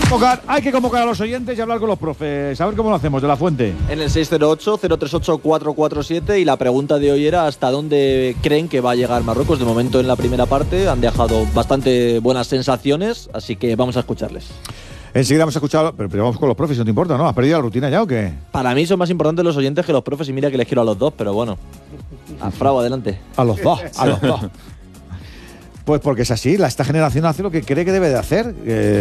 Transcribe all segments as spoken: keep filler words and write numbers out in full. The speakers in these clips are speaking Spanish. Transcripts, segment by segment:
convocar, hay que convocar a los oyentes y hablar con los profes. A ver cómo lo hacemos, de la Fuente. En el seis cero ocho, cero tres ocho, cuatro cuatro siete, y la pregunta de hoy era ¿hasta dónde creen que va a llegar Marruecos? De momento en la primera parte han dejado bastante buenas sensaciones, así que vamos a escucharles. Enseguida vamos a escuchar, pero, pero vamos con los profes, ¿no te importa, no? ¿Has perdido la rutina ya o qué? Para mí son más importantes los oyentes que los profes, y mira que les quiero a los dos, pero bueno. A Frau, adelante. A los dos, a los dos. Pues porque es así, la, esta generación hace lo que cree que debe de hacer.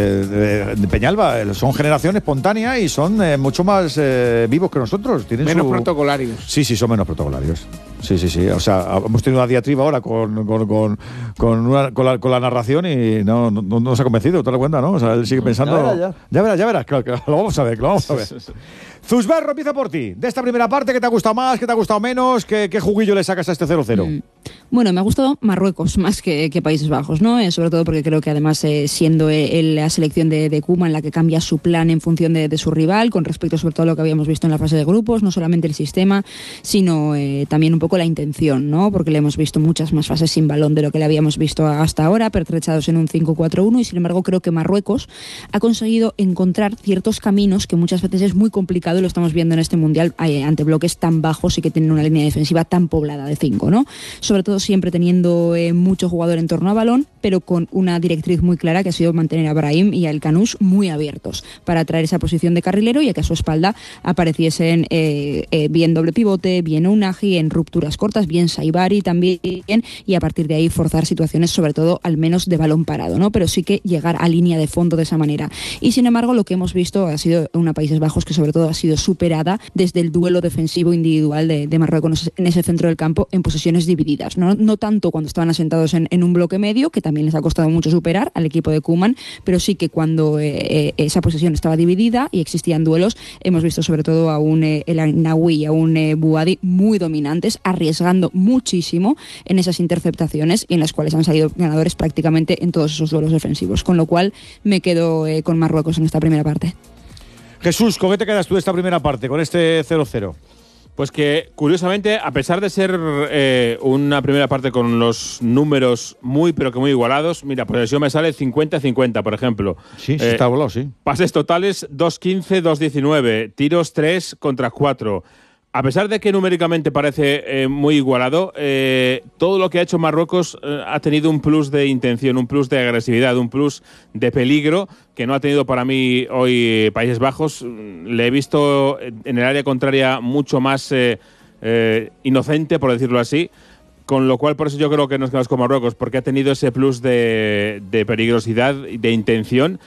Eh, de, de Peñalba, eh, son generación espontánea y son eh, mucho más eh, vivos que nosotros. Tienen menos su... protocolarios. Sí, sí, son menos protocolarios. Sí, sí, sí. O sea, hemos tenido una diatriba ahora con, con, con, con, una, con, la, con la narración y no, no, no nos ha convencido, ¿te das cuenta, no? O sea, él sigue pensando... Ya verás, ya. ya verás, ya verás, claro, claro, lo vamos a ver, lo vamos a ver. Zuzberro, empieza por ti. De esta primera parte, ¿qué te ha gustado más, qué te ha gustado menos? ¿Qué, qué juguillo le sacas a este cero cero? Mm. Bueno, me ha gustado Marruecos más que, que Países Bajos, ¿no? Eh, sobre todo porque creo que además eh, siendo eh, la selección de, de Koeman la que cambia su plan en función de, de su rival, con respecto sobre todo a lo que habíamos visto en la fase de grupos, no solamente el sistema, sino eh, también un poco la intención, ¿no? Porque le hemos visto muchas más fases sin balón de lo que le habíamos visto hasta ahora, pertrechados en un cinco cuatro uno, y sin embargo creo que Marruecos ha conseguido encontrar ciertos caminos que muchas veces es muy complicado, y lo estamos viendo en este mundial eh, ante bloques tan bajos y que tienen una línea defensiva tan poblada de cinco, ¿no? Sobre todo siempre teniendo eh, mucho jugador en torno a balón, pero con una directriz muy clara que ha sido mantener a Brahim y a El Kanoush muy abiertos para traer esa posición de carrilero y a que a su espalda apareciesen eh, eh, bien doble pivote, bien Unagi, en rupturas cortas, bien Saibari también, y a partir de ahí forzar situaciones sobre todo al menos de balón parado, ¿no? Pero sí que llegar a línea de fondo de esa manera. Y sin embargo lo que hemos visto ha sido una Países Bajos que sobre todo ha sido superada desde el duelo defensivo individual de, de Marruecos en ese centro del campo en posesiones divididas, ¿no? No tanto cuando estaban asentados en, en un bloque medio, que también les ha costado mucho superar al equipo de Koeman, pero sí que cuando eh, esa posesión estaba dividida y existían duelos, hemos visto sobre todo a un eh, El Naoui y a un eh, Bouhaddi muy dominantes, arriesgando muchísimo en esas interceptaciones y en las cuales han salido ganadores prácticamente en todos esos duelos defensivos, con lo cual me quedo eh, con Marruecos en esta primera parte. Jesús, ¿con qué te quedas tú de esta primera parte, con este cero cero? Pues que, curiosamente, a pesar de ser eh, una primera parte con los números muy, pero que muy igualados, mira, posesión me sale cincuenta cincuenta, por ejemplo. Sí, sí eh, está volado, sí. Pases totales dos quince, dos diecinueve, tiros tres contra cuatro. A pesar de que numéricamente parece eh, muy igualado, eh, todo lo que ha hecho Marruecos eh, ha tenido un plus de intención, un plus de agresividad, un plus de peligro que no ha tenido para mí hoy Países Bajos. Le he visto en el área contraria mucho más eh, eh, inocente, por decirlo así, con lo cual por eso yo creo que nos quedamos con Marruecos, porque ha tenido ese plus de, de peligrosidad y de intención.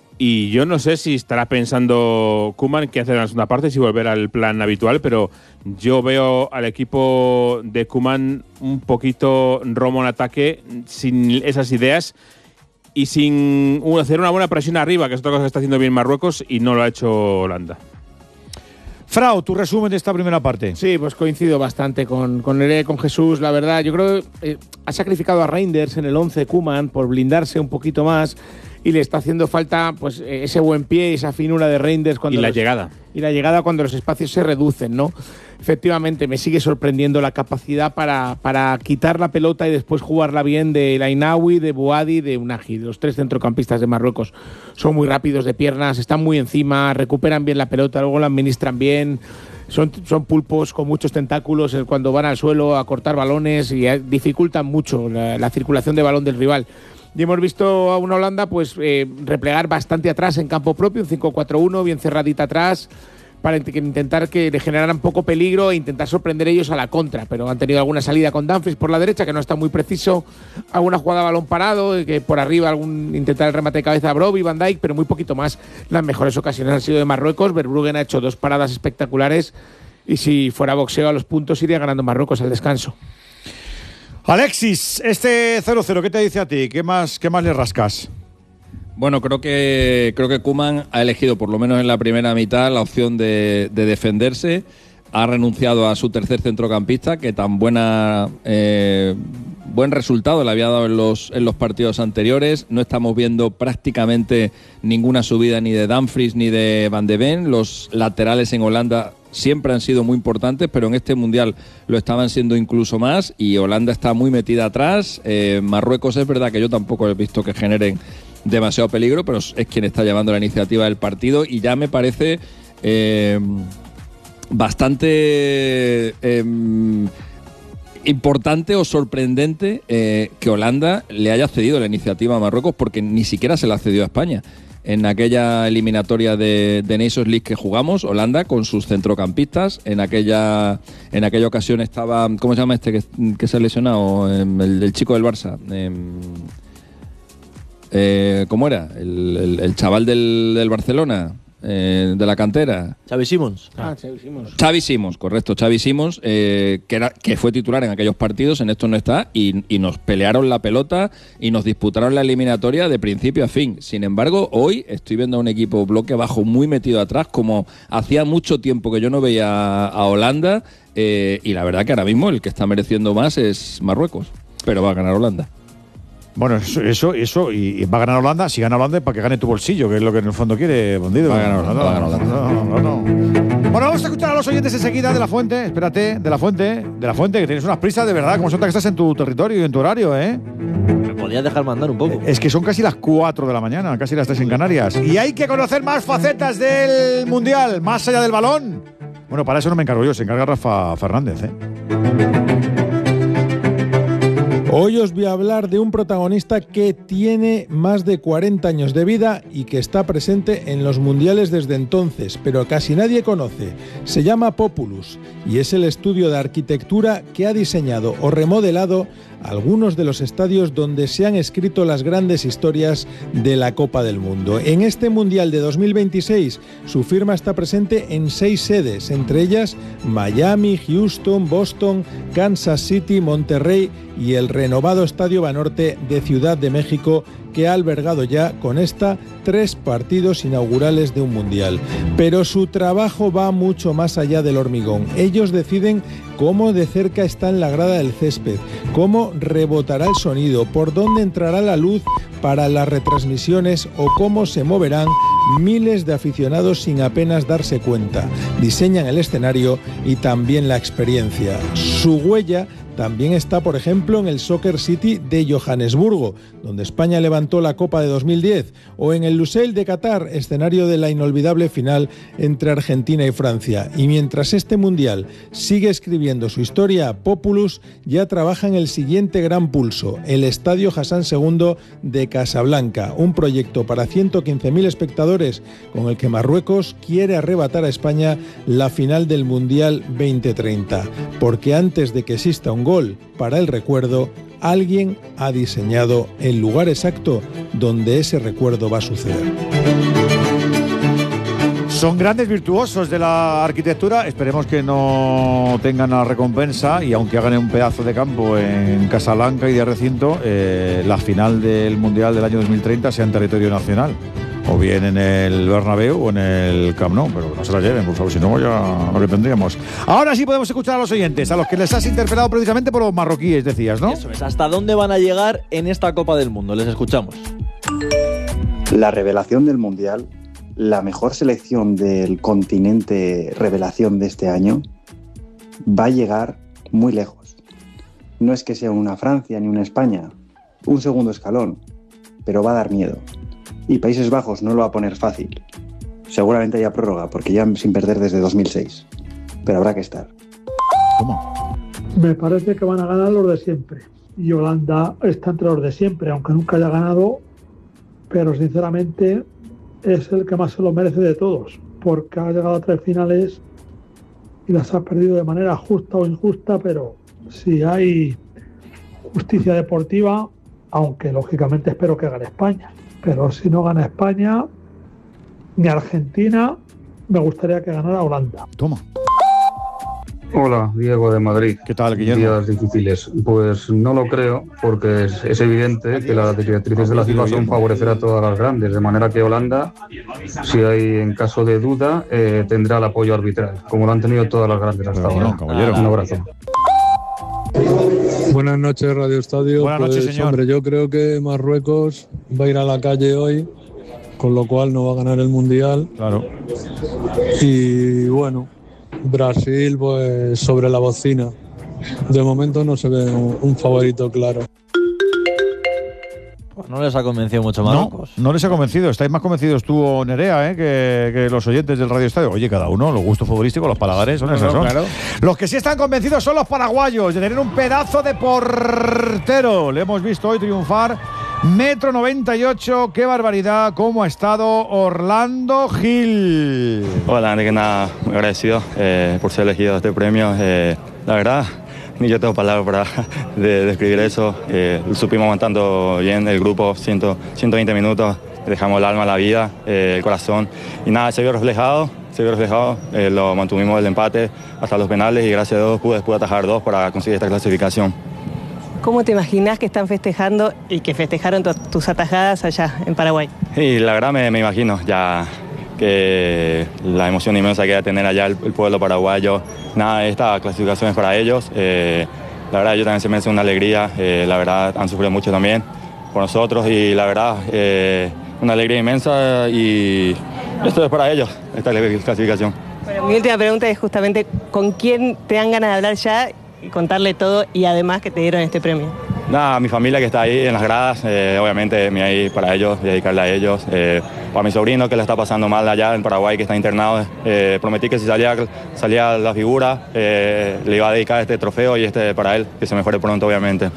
Y yo no sé si estará pensando Koeman qué hacer en la segunda parte, si volver al plan habitual, pero yo veo al equipo de Koeman un poquito romo en ataque, sin esas ideas y sin hacer una buena presión arriba, que es otra cosa que está haciendo bien Marruecos y no lo ha hecho Holanda. Frau, tu resumen de esta primera parte. Sí, pues coincido bastante con, con, el, con Jesús, la verdad. Yo creo que eh, ha sacrificado a Reinders en el once Koeman por blindarse un poquito más, y le está haciendo falta pues ese buen pie, esa finura de Reinders cuando y la los, llegada y la llegada cuando los espacios se reducen, ¿no? Efectivamente, me sigue sorprendiendo la capacidad para, para quitar la pelota y después jugarla bien de El Naoui, de Bouhaddi, de Unagi. Los tres centrocampistas de Marruecos son muy rápidos de piernas, están muy encima, recuperan bien la pelota, luego la administran bien. Son, son pulpos con muchos tentáculos cuando van al suelo a cortar balones y dificultan mucho la, la circulación de balón del rival. Y hemos visto a una Holanda pues eh, replegar bastante atrás en campo propio, un cinco cuatro uno, bien cerradita atrás, para intentar que le generaran poco peligro e intentar sorprender ellos a la contra. Pero han tenido alguna salida con Dumfries por la derecha, que no está muy preciso, alguna jugada a balón parado, que por arriba algún intentar el remate de cabeza a Brobbey, Van Dijk, pero muy poquito más. Las mejores ocasiones han sido de Marruecos. Verbruggen ha hecho dos paradas espectaculares y si fuera boxeo a los puntos iría ganando Marruecos al descanso. Alexis, este cero cero, ¿qué te dice a ti? ¿Qué más, qué más le rascas? Bueno, creo que creo que Koeman ha elegido, por lo menos en la primera mitad, la opción de, de defenderse. Ha renunciado a su tercer centrocampista, que tan buena eh, buen resultado le había dado en los, en los partidos anteriores. No estamos viendo prácticamente ninguna subida ni de Dumfries ni de Van de Ven. Los laterales en Holanda siempre han sido muy importantes, pero en este Mundial lo estaban siendo incluso más, y Holanda está muy metida atrás. Eh, Marruecos es verdad que yo tampoco he visto que generen demasiado peligro, pero es quien está llevando la iniciativa del partido y ya me parece eh, bastante eh, importante o sorprendente eh, que Holanda le haya cedido la iniciativa a Marruecos, porque ni siquiera se la cedió a España. En aquella eliminatoria de, de Nations League que jugamos, Holanda con sus centrocampistas, en aquella en aquella ocasión estaba, ¿cómo se llama este que, que se ha lesionado? El, el chico del Barça. Eh, eh, ¿Cómo era? El, el, el chaval del, del Barcelona. Eh, de la cantera. Xavi Simons. Ah, Xavi Simons. Xavi Simons, correcto. Xavi Simons, eh, que, era, que fue titular en aquellos partidos, en estos no está, y, y nos pelearon la pelota y nos disputaron la eliminatoria de principio a fin. Sin embargo, hoy estoy viendo a un equipo bloque bajo muy metido atrás, como hacía mucho tiempo que yo no veía a Holanda, eh, y la verdad que ahora mismo el que está mereciendo más es Marruecos, pero va a ganar Holanda. Bueno, eso, eso, eso y, y va a ganar Holanda. Si gana Holanda, para que gane tu bolsillo, que es lo que en el fondo quiere Bondido. Va a ganar Holanda. No, Va a ganar Holanda. no, no, no, no. Bueno, vamos a escuchar a los oyentes enseguida de La Fuente. Espérate, de La Fuente, de La Fuente, que tienes unas prisas de verdad, como se nota que estás en tu territorio y en tu horario, ¿eh? Me podías dejar mandar un poco. Es que son casi las cuatro de la mañana, casi las tres en Canarias. Y hay que conocer más facetas del Mundial, más allá del balón. Bueno, para eso no me encargo yo, se encarga Rafa Fernández, ¿eh? Hoy os voy a hablar de un protagonista que tiene más de cuarenta años de vida y que está presente en los mundiales desde entonces, pero casi nadie conoce. Se llama Populus y es el estudio de arquitectura que ha diseñado o remodelado algunos de los estadios donde se han escrito las grandes historias de la Copa del Mundo. En este Mundial de dos mil veintiséis, su firma está presente en seis sedes, entre ellas Miami, Houston, Boston, Kansas City, Monterrey y el renovado Estadio Banorte de Ciudad de México, que ha albergado ya con esta tres partidos inaugurales de un mundial. Pero su trabajo va mucho más allá del hormigón. Ellos deciden cómo de cerca está en la grada del césped, cómo rebotará el sonido, por dónde entrará la luz para las retransmisiones o cómo se moverán miles de aficionados sin apenas darse cuenta. Diseñan el escenario y también la experiencia. Su huella también está, por ejemplo, en el Soccer City de Johannesburgo, donde España levantó la Copa de dos mil diez, o en el Lusail de Qatar, escenario de la inolvidable final entre Argentina y Francia. Y mientras este Mundial sigue escribiendo su historia, Populus ya trabaja en el siguiente gran pulso, el Estadio Hassan segundo de Casablanca, un proyecto para ciento quince mil espectadores con el que Marruecos quiere arrebatar a España la final del Mundial veinte treinta. Porque antes de que exista un gol para el recuerdo, alguien ha diseñado el lugar exacto donde ese recuerdo va a suceder. Son grandes virtuosos de la arquitectura. Esperemos que no tengan la recompensa y aunque hagan un pedazo de campo en Casablanca y de recinto, eh, la final del Mundial del año dos mil treinta sea en territorio nacional. O bien en el Bernabéu o en el Camp Nou, pero no se la lleven, por favor, si no ya lo que tendríamos. Ahora sí podemos escuchar a los oyentes, a los que les has interpelado precisamente por los marroquíes, decías, ¿no? Eso es, ¿hasta dónde van a llegar en esta Copa del Mundo? Les escuchamos. La revelación del Mundial, la mejor selección del continente revelación de este año, va a llegar muy lejos. No es que sea una Francia ni una España, un segundo escalón, pero va a dar miedo. Y Países Bajos no lo va a poner fácil. Seguramente haya prórroga, porque ya sin perder desde dos mil seis. Pero habrá que estar. ¿Cómo? Me parece que van a ganar los de siempre. Y Holanda está entre los de siempre, aunque nunca haya ganado. Pero sinceramente es el que más se lo merece de todos. Porque ha llegado a tres finales y las ha perdido de manera justa o injusta. Pero si hay justicia deportiva, aunque lógicamente espero que gane España. Pero si no gana España, ni Argentina, me gustaría que ganara Holanda. Toma. Hola, Diego de Madrid. ¿Qué tal, Guillermo? Días difíciles. Pues no lo creo, porque es, es evidente que las directrices de la FIFA son favorecer a todas las grandes, de manera que Holanda, si hay en caso de duda, eh, tendrá el apoyo arbitral, como lo han tenido todas las grandes hasta Pero ahora. no, caballero. Un abrazo. Buenas noches, Radio Estadio. Buenas pues, noches, señor. Hombre, yo creo que Marruecos va a ir a la calle hoy, con lo cual no va a ganar el Mundial. Claro. Y bueno, Brasil, pues sobre la bocina. De momento no se ve un, un favorito claro. Pues No les ha convencido mucho Marruecos. No, no les ha convencido. Estáis más convencidos tú o Nerea, ¿eh? que, que los oyentes del Radio Estadio. Oye, cada uno, los gustos futbolísticos, los paladares, son esas, son. Claro. Los que sí están convencidos son los paraguayos de tener un pedazo de portero. Le hemos visto hoy triunfar. Metro noventa y ocho, qué barbaridad, cómo ha estado Orlando Gil. Hola, de que nada, muy agradecido eh, por ser elegido a este premio. Eh, la verdad, ni yo tengo palabras para de, describir eso. Eh, supimos aguantando bien el grupo, ciento veinte minutos, dejamos el alma, la vida, eh, el corazón. Y nada, se vio reflejado, se vio reflejado. Eh, lo mantuvimos el empate hasta los penales y gracias a Dios pude, pude atajar dos para conseguir esta clasificación. ¿Cómo te imaginas que están festejando y que festejaron tu, tus atajadas allá en Paraguay? Y la verdad me, me imagino ya que la emoción inmensa que va a tener allá el, el pueblo paraguayo. Nada, esta clasificación es para ellos. Eh, la verdad ellos también se merecen una alegría. Eh, la verdad han sufrido mucho también por nosotros y la verdad eh, una alegría inmensa y esto es para ellos, esta clasificación. Bueno, mi última pregunta es justamente ¿con quién te dan ganas de hablar ya y contarle todo y además que te dieron este premio? Nada, mi familia que está ahí en las gradas, eh, obviamente me voy para ellos, voy a dedicarle a ellos. Eh, para mi sobrino que le está pasando mal allá en Paraguay, que está internado, eh, prometí que si salía, salía la figura, eh, le iba a dedicar este trofeo y este para él, que se mejore pronto obviamente.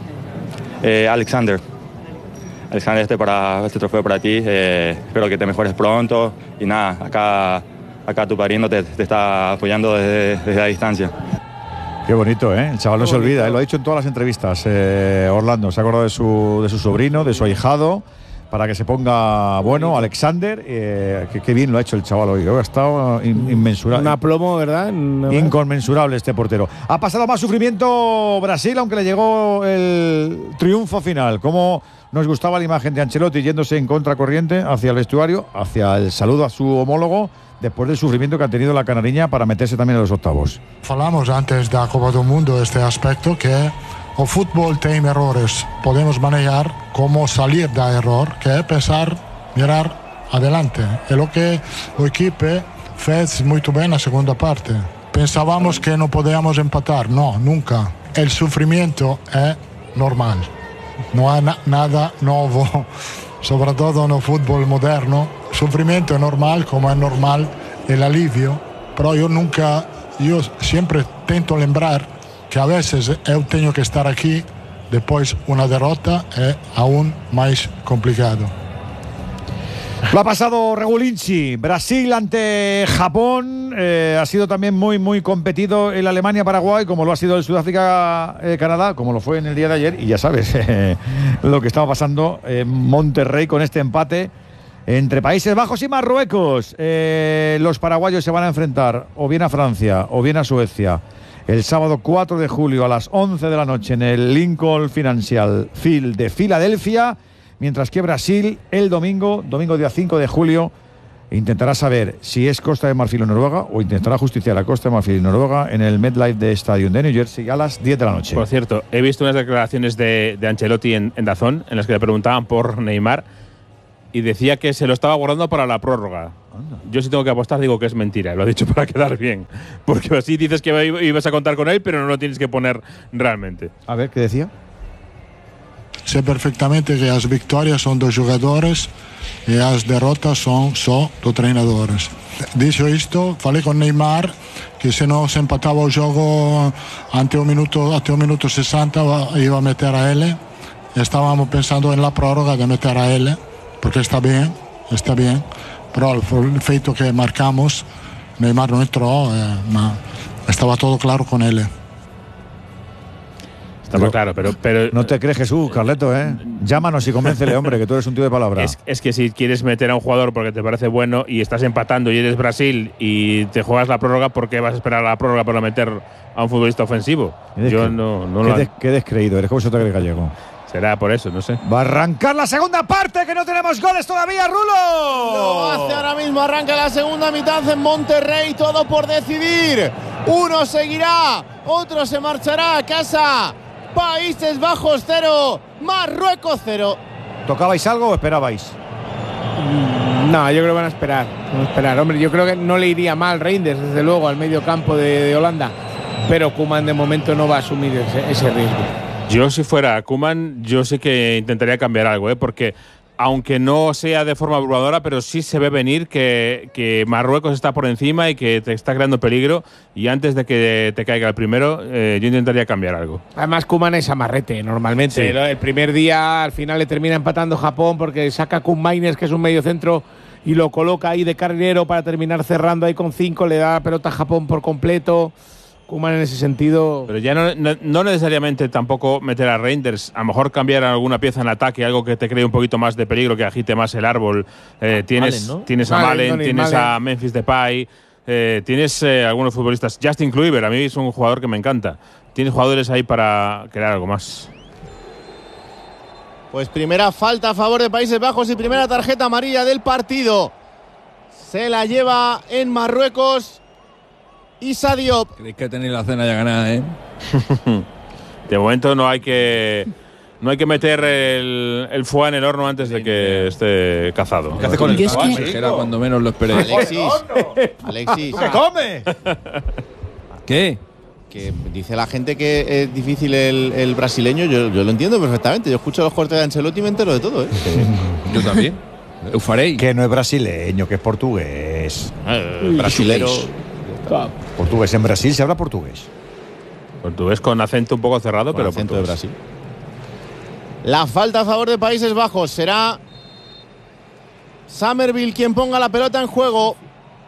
Eh, Alexander, Alexander, este, para, este trofeo para ti, eh, espero que te mejores pronto y nada, acá, acá tu padrino te, te está apoyando desde, desde la distancia. Qué bonito, ¿eh? El chaval no se olvida, ¿eh? Lo ha dicho en todas las entrevistas. Eh, Orlando se ha acordado de su, de su sobrino, de su ahijado, para que se ponga bueno. Alexander, eh, que, que bien lo ha hecho el chaval hoy. Ha estado in, inmensurable. Un aplomo, ¿verdad? No, Inconmensurable este portero. Ha pasado más sufrimiento Brasil, aunque le llegó el triunfo final. Como nos gustaba la imagen de Ancelotti yéndose en contracorriente hacia el vestuario, hacia el saludo a su homólogo, después del sufrimiento que ha tenido la canariña para meterse también en los octavos. Falamos antes da Copa do Mundo este aspecto que o fútbol tem errores, podemos manejar como salir da error, que é pensar, mirar adelante. É o que o equipe fez muito bem na segunda parte. Pensábamos que não podíamos empatar, não, nunca. El sufrimiento é normal, não há na nada novo, sobretudo no fútbol moderno. Sufrimiento es normal, como es normal el alivio, pero yo nunca, yo siempre intento lembrar que a veces yo tengo que estar aquí, después una derrota es aún más complicado. Lo ha pasado Regulinci. Brasil ante Japón. Eh, ha sido también muy, muy competido el Alemania-Paraguay, como lo ha sido el Sudáfrica-Canadá, como lo fue en el día de ayer. Y ya sabes eh, lo que estaba pasando en Monterrey con este empate entre Países Bajos y Marruecos. Eh, los paraguayos se van a enfrentar o bien a Francia o bien a Suecia el sábado cuatro de julio a las once de la noche en el Lincoln Financial Field de Filadelfia, mientras que Brasil el domingo, domingo día cinco de julio, intentará saber si es Costa de Marfil o Noruega, o intentará justiciar a Costa de Marfil y Noruega en el MetLife de Stadium de New Jersey a las diez de la noche. Por cierto, he visto unas declaraciones de, de Ancelotti en, en DAZN en las que le preguntaban por Neymar y decía que se lo estaba guardando para la prórroga. Anda. Yo si tengo que apostar digo que es mentira, lo ha dicho para quedar bien, porque así dices que ibas a contar con él, pero no lo tienes que poner realmente. A ver, ¿qué decía? Sé perfectamente que las victorias son dos jugadores y las derrotas son só dos treinadores. Dicho esto, falei con Neymar que se no se empataba el juego ante un minuto, ante un minuto sesenta iba a meter a él. Estábamos pensando en la prórroga de meter a él, porque está bien, está bien. Pero el feito que marcamos, Neymar no entró, eh, ma estaba todo claro con él. Estaba pero, claro, pero, pero… No te crees, Jesús, Carleto, ¿eh? Llámanos y convéncele, hombre, que tú eres un tío de palabra. Es, es que si quieres meter a un jugador porque te parece bueno y estás empatando y eres Brasil y te juegas la prórroga, ¿por qué vas a esperar a la prórroga para meter a un futbolista ofensivo? Yo no, no qué, lo… Des, qué descreído eres, ¿cómo se te cree gallego? Será por eso, no sé. Va a arrancar la segunda parte, que no tenemos goles todavía, Rulo. Lo hace ahora mismo, arranca la segunda mitad en Monterrey, todo por decidir. Uno seguirá, otro se marchará a casa. Países Bajos cero, Marruecos cero. ¿Tocabais algo o esperabais? No, yo creo que van a esperar. Van a esperar. Hombre, yo creo que no le iría mal Reinders, desde luego, al medio campo de, de Holanda. Pero Koeman de momento no va a asumir ese, ese riesgo. Yo si fuera Koeman, yo sí que intentaría cambiar algo, ¿eh? Porque aunque no sea de forma abrumadora, pero sí se ve venir que, que Marruecos está por encima y que te está creando peligro, y antes de que te caiga el primero, eh, yo intentaría cambiar algo. Además, Koeman es amarrete, normalmente. Sí. El primer día, al final, le termina empatando Japón porque saca a Koen Mainers, que es un mediocentro, y lo coloca ahí de carrilero para terminar cerrando ahí con cinco, le da la pelota a Japón por completo. Koeman en ese sentido… Pero ya no, no, no necesariamente tampoco meter a Reinders, a lo mejor cambiar alguna pieza en ataque, algo que te cree un poquito más de peligro, que agite más el árbol. Eh, tienes, Malen, ¿no? tienes a Malen, Malen tienes Malen. a Memphis Depay, eh, tienes eh, algunos futbolistas. Justin Kluivert, a mí es un jugador que me encanta. Tienes jugadores ahí para crear algo más. Pues primera falta a favor de Países Bajos y primera tarjeta amarilla del partido. Se la lleva en Marruecos Issa Diop. Creéis que tenéis la cena ya ganada, ¿eh? De momento no hay que no hay que meter el, el foie en el horno antes de que esté cazado. ¿Qué hace con el foie? Que era cuando menos lo esperé. Alexis, Alexis. ¿Qué come? ¿Qué? Que dice la gente que es difícil el, el brasileño. Yo, yo lo entiendo perfectamente. Yo escucho los cortes de Ancelotti y me entero de todo, ¿eh? Yo también. Eufarei. Que no es brasileño, que es portugués. Eh, brasilero. Portugués. En Brasil se habla portugués. Portugués con acento un poco cerrado, con pero acento portugués. de Brasil. La falta a favor de Países Bajos. Será Summerville quien ponga la pelota en juego.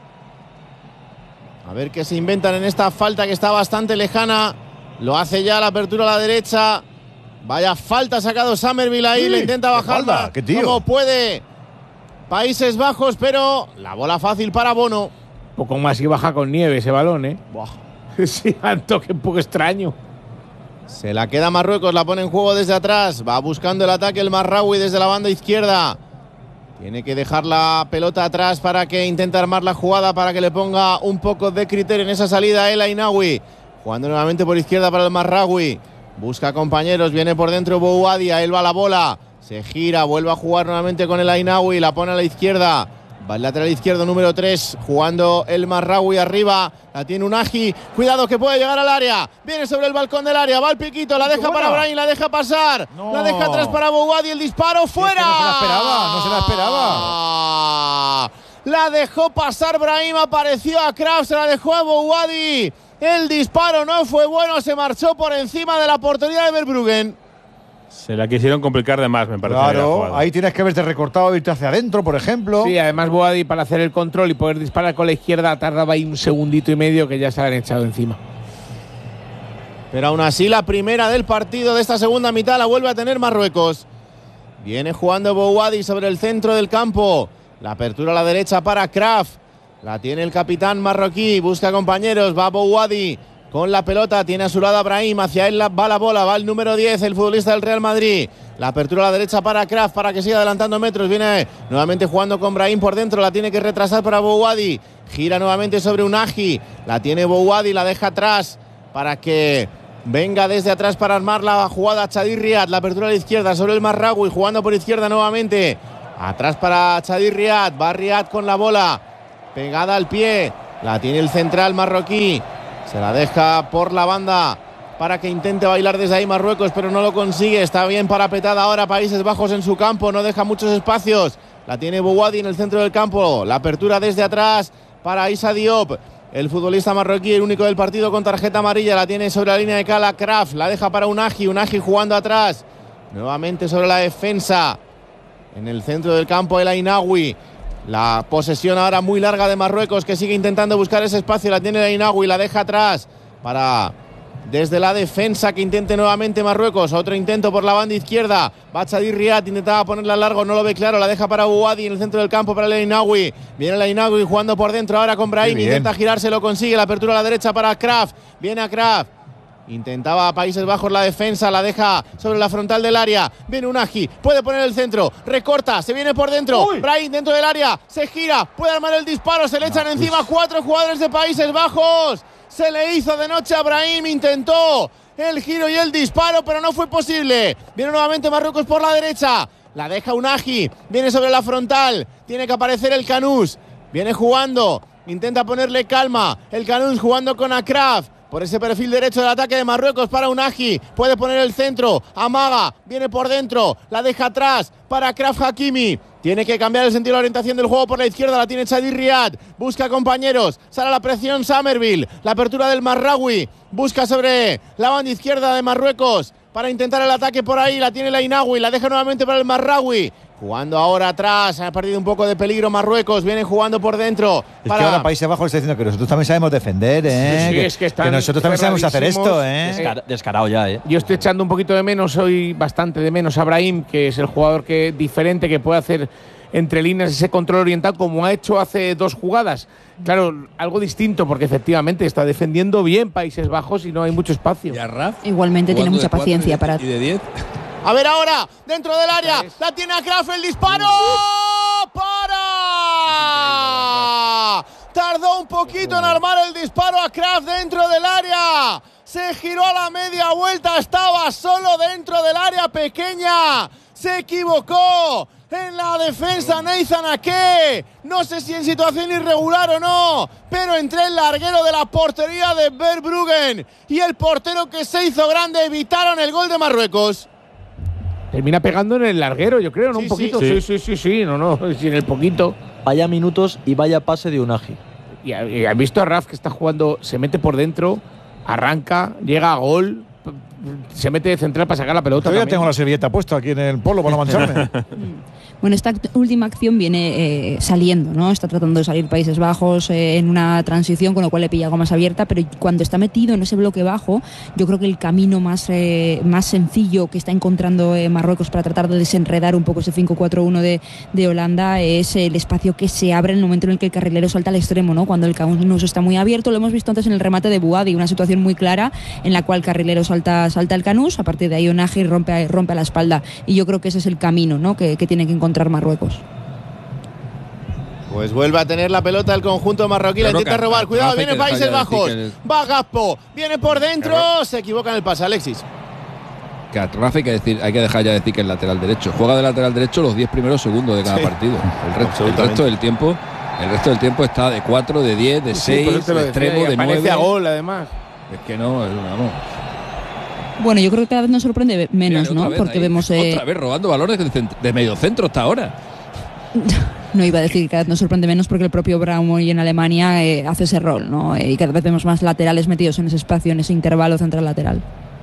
A ver qué se inventan en esta falta que está bastante lejana. Lo hace ya la apertura a la derecha. Vaya falta sacado Summerville ahí. Sí, le intenta bajarla como puede Países Bajos, pero la bola fácil para Bono. Un poco más y baja con nieve ese balón, ¿eh? Buah. Sí, un toque un poco extraño. Se la queda Marruecos, la pone en juego desde atrás. Va buscando el ataque el Marraoui desde la banda izquierda. Tiene que dejar la pelota atrás para que intente armar la jugada, para que le ponga un poco de criterio en esa salida El Ainaoui. Jugando nuevamente por izquierda para el Marraoui. Busca compañeros, viene por dentro Bouhaddi, a él va la bola. Se gira, vuelve a jugar nuevamente con El Ainaoui, la pone a la izquierda. Va el lateral izquierdo número tres, jugando el Marraoui arriba. La tiene Unagi. Cuidado que puede llegar al área. Viene sobre el balcón del área. Va el piquito. La deja para Brahim. La deja pasar. No. La deja atrás para Bouhaddi. El disparo fuera. Es que no se la esperaba. No se la esperaba. La dejó pasar Brahim. Apareció a Kraft. Se la dejó a Bouhaddi. El disparo no fue bueno. Se marchó por encima de la portería de Verbruggen. Se la quisieron complicar de más, me parece. Claro, ahí tienes que haberte recortado, irte hacia adentro, por ejemplo. Sí, además Bouhaddi, para hacer el control y poder disparar con la izquierda, tardaba ahí un segundito y medio que ya se habían echado encima. Pero aún así, la primera del partido de esta segunda mitad la vuelve a tener Marruecos. Viene jugando Bouhaddi sobre el centro del campo. La apertura a la derecha para Kraft. La tiene el capitán marroquí, busca compañeros, va Bouhaddi. Con la pelota, tiene a su lado a Brahim, hacia él va la bola, va el número diez, el futbolista del Real Madrid. La apertura a la derecha para Kraft, para que siga adelantando metros, viene nuevamente jugando con Brahim por dentro, la tiene que retrasar para Bouhaddi. Gira nuevamente sobre Unagi, la tiene Bouhaddi, la deja atrás para que venga desde atrás para armar la jugada Chadir Riad. La apertura a la izquierda sobre el Marraoui, jugando por izquierda nuevamente. Atrás para Chadir Riad, va Riad con la bola, pegada al pie, la tiene el central marroquí. Se la deja por la banda para que intente bailar desde ahí Marruecos, pero no lo consigue. Está bien parapetada ahora Países Bajos en su campo, no deja muchos espacios. La tiene Bouhaddi en el centro del campo. La apertura desde atrás para Issa Diop. El futbolista marroquí, el único del partido con tarjeta amarilla, la tiene sobre la línea de cala Kraft. La deja para Unagi, Unagi jugando atrás. Nuevamente sobre la defensa. En el centro del campo El Ainaoui. La posesión ahora muy larga de Marruecos, que sigue intentando buscar ese espacio. La tiene El Ainaoui, la deja atrás para desde la defensa que intente nuevamente Marruecos. Otro intento por la banda izquierda. Va Chadir Riad, intentaba ponerla largo, no lo ve claro. La deja para Bouhaddi en el centro del campo para El Ainaoui. Viene El Ainaoui jugando por dentro ahora con Brahim. Intenta girarse, lo consigue. La apertura a la derecha para Kraft. Viene a Kraft. Intentaba Países Bajos la defensa, la deja sobre la frontal del área. Viene Unagi, puede poner el centro, recorta, se viene por dentro. Uy. Brahim dentro del área, se gira, puede armar el disparo, se le echan no, encima uy. cuatro jugadores de Países Bajos. Se le hizo de noche a Brahim, intentó el giro y el disparo, pero no fue posible. Viene nuevamente Marruecos por la derecha, la deja Unagi, viene sobre la frontal, tiene que aparecer el Canús, viene jugando, intenta ponerle calma, el Canús jugando con Akraf. por ese perfil derecho del ataque de Marruecos para Unagi. Puede poner el centro, amaga, viene por dentro, la deja atrás para Achraf Hakimi. Tiene que cambiar el sentido de la orientación del juego por la izquierda, la tiene Chadi Riad, busca compañeros, sale a la presión Summerville, la apertura del Marraoui, busca sobre la banda izquierda de Marruecos para intentar el ataque por ahí, la tiene la Inawi, la deja nuevamente para el Marraoui. Jugando ahora atrás, ha perdido un poco de peligro Marruecos, viene jugando por dentro. Es para... que ahora Países Bajos está diciendo que nosotros también sabemos defender, ¿eh? Sí, sí, que, es que, están que nosotros también sabemos hacer esto, ¿eh? Descar- descarado ya, ¿eh? Yo estoy echando un poquito de menos, hoy bastante de menos a Brahim, que es el jugador que diferente que puede hacer entre líneas ese control oriental, como ha hecho hace dos jugadas. Claro, algo distinto, porque efectivamente está defendiendo bien Países Bajos y no hay mucho espacio. ¿Y Achraf? Igualmente tiene mucha paciencia para... ¿Y de diez? A ver ahora, dentro del área, la tiene Achraf, el disparo. ¡Para! Tardó un poquito en armar el disparo Achraf dentro del área. Se giró a la media vuelta, estaba solo dentro del área pequeña. Se equivocó en la defensa Nathan Ake. No sé si en situación irregular o no, pero entre el larguero de la portería de Verbruggen y el portero que se hizo grande evitaron el gol de Marruecos. Termina pegando en el larguero, yo creo, ¿no? Sí, un poquito. sí. Sí, sí, sí, sí, no, no, sí, en el poquito. Vaya minutos y vaya pase de Unagi. Y, y has visto a Raf que está jugando, se mete por dentro, arranca, llega a gol, se mete de central para sacar la pelota. Yo ya también. tengo la servilleta puesta aquí en el polo para no mancharme. Bueno, esta act- última acción viene eh, saliendo, ¿no? Está tratando de salir Países Bajos eh, en una transición, con lo cual le pilla algo más abierta, pero cuando está metido en ese bloque bajo, yo creo que el camino más, eh, más sencillo que está encontrando eh, Marruecos para tratar de desenredar un poco ese cinco cuatro uno de, de Holanda es el espacio que se abre en el momento en el que el carrilero salta al extremo, ¿no? Cuando el Canús está muy abierto, lo hemos visto antes en el remate de Bouhaddi, una situación muy clara en la cual el carrilero salta, salta al Canús, a partir de ahí Unagi rompe, rompe a la espalda, y yo creo que ese es el camino, ¿no? que, que tiene que encontrar Marruecos. Pues vuelve a tener la pelota el conjunto marroquí, la intenta robar. Cuidado, viene Países Bajos. Va Gakpo, viene por dentro, se equivoca en el pase, Alexis. Que a Achraf hay que, decir, hay que dejar ya de decir que es lateral derecho. Juega de lateral derecho los diez primeros segundos de cada Sí. partido. El resto, el resto del tiempo el resto del tiempo está de cuatro, de diez, de Sí, seis, por eso te lo de decía, extremo, y de aparece nueve. a gol, además. Es que no, es una, vamos. Bueno, yo creo que cada vez nos sorprende menos, Mira, ¿no? otra vez Porque ahí, vemos... eh, Otra vez robando balones de, cent- de medio centro hasta ahora. No iba a decir que cada vez nos sorprende menos porque el propio Braun hoy en Alemania eh, hace ese rol, ¿no? Eh, y cada vez vemos más laterales metidos en ese espacio, en ese intervalo central-lateral.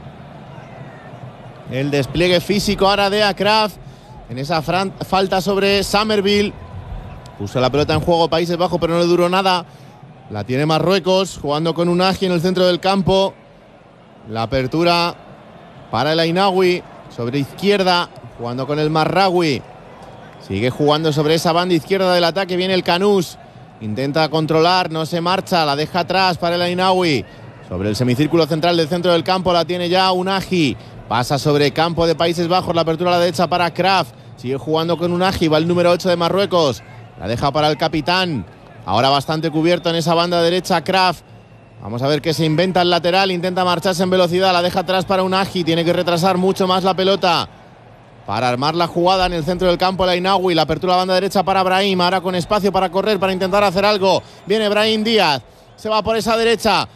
El despliegue físico ahora de Achraf en esa fran- falta sobre Summerville. Puso la pelota en juego Países Bajos, pero no le duró nada. La tiene Marruecos, jugando con Unagi en el centro del campo. La apertura para el Ainawi sobre izquierda, jugando con el Marraoui. Sigue jugando sobre esa banda izquierda del ataque, viene el Canús. Intenta controlar, no se marcha, la deja atrás para el Ainawi. Sobre el semicírculo central del centro del campo la tiene ya Unagi. Pasa sobre campo de Países Bajos, la apertura a la derecha para Achraf. Sigue jugando con Unagi, va el número ocho de Marruecos. La deja para el capitán. Ahora bastante cubierto en esa banda derecha Achraf. Vamos a ver qué se inventa el lateral. Intenta marcharse en velocidad, la deja atrás para Unagi. Tiene que retrasar mucho más la pelota para armar la jugada en el centro del campo el Ainawi. La apertura a la banda derecha para Brahim. Ahora con espacio para correr, para intentar hacer algo. Viene Brahim Díaz. Se va por esa derecha.